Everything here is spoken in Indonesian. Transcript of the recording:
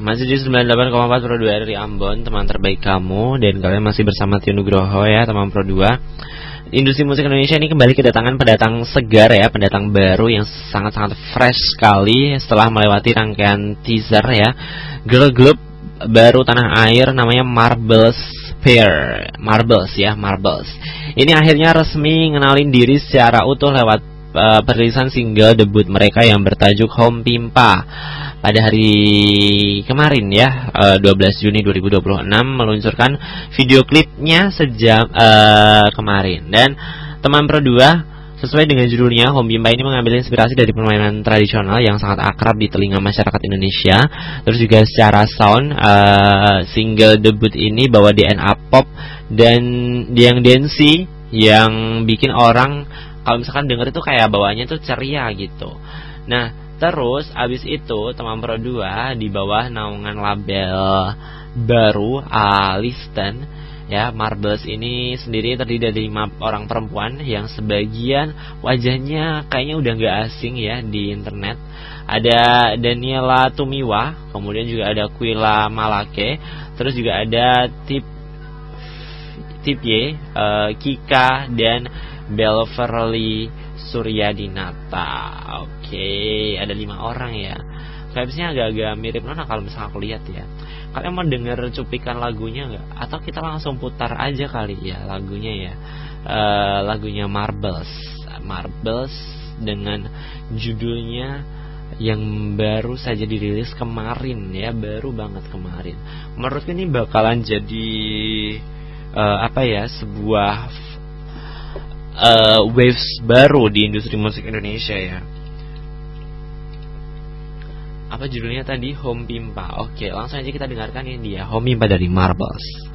Masih di 98,4 Pro 2 dari Ambon, teman terbaik kamu. Dan kalian masih bersama Tio Nugroho ya, teman Pro 2. Industri musik Indonesia ini kembali kedatangan pendatang segar ya, pendatang baru yang sangat-sangat fresh sekali setelah melewati rangkaian teaser ya. Girl group baru tanah air namanya Marbles Pair. Marbles ya, Marbles. Ini akhirnya resmi ngenalin diri secara utuh lewat perilisan single debut mereka yang bertajuk Home Pimpa pada hari kemarin ya, 12 Juni 2026 meluncurkan video klipnya sejam kemarin. Dan teman Pro 2, sesuai dengan judulnya, Home Pimpa ini mengambil inspirasi dari permainan tradisional yang sangat akrab di telinga masyarakat Indonesia. Terus juga secara sound, single debut ini bawa DNA pop dan yang dancey yang bikin orang kalau misalkan denger itu kayak bawaannya tuh ceria gitu. Nah, terus abis itu teman Pro 2 di bawah naungan label baru Listen ya, Marbles ini sendiri terdiri dari 5 orang perempuan yang sebagian wajahnya kayaknya udah gak asing ya di internet. Ada Daniela Tumiwa, kemudian juga ada Quilla Malake, terus juga ada Tip Y, Kika, dan Belverly Suryadinata. Oke, ada 5 orang ya. Vibesnya agak-agak mirip Nona kalau misalnya aku lihat ya. Kalian mau denger cuplikan lagunya nggak? Atau kita langsung putar aja kali ya lagunya ya. Lagunya Marbles dengan judulnya yang baru saja dirilis kemarin ya, baru banget kemarin. Menurutku ini bakalan jadi sebuah waves baru di industri musik Indonesia ya. Apa judulnya tadi? Home Pimpa. Oke, langsung aja kita dengarkan ini dia, Home Pimpa dari Marbles.